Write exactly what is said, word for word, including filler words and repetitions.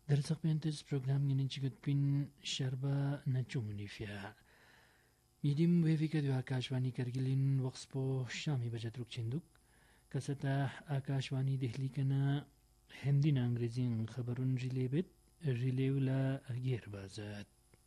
درسق بينتز بروجرام ينجيكت بين شربا نجومني فيها ميديم ويفيكا دو आकाशवाणी करगिलिन वक्सपो शामी बजत रुक छिंदुक कसता आकाशवाणी दिल्ली कना हिंदी न अंग्रेजी खबरुन रिलेबेत रिलेवला गिर बाजत